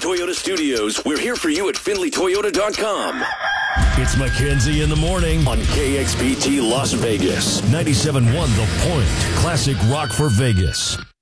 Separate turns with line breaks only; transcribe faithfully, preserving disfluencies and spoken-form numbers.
Toyota Studios. We're here for you at Findlay Toyota dot com.
It's Mackenzie in the morning
On K X P T Las Vegas.
ninety-seven point one The Point. Classic rock for Vegas.